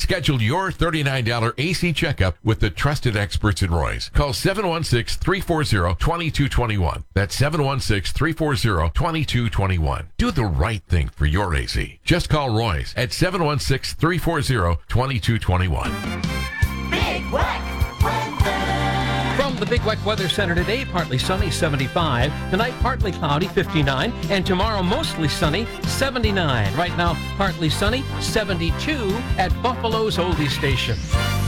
Schedule your $39 AC checkup with the trusted experts at Roy's. Call 716-340-2221. That's 716-340-2221. Do the right thing for your AC. Just call Roy's at 716-340-2221. Big Weck weather. From the Big Weck Weather Center today, partly sunny, 75. Tonight, partly cloudy, 59. And tomorrow, mostly sunny, 79. Right now, partly sunny, 72 at Buffalo's Oldie Station.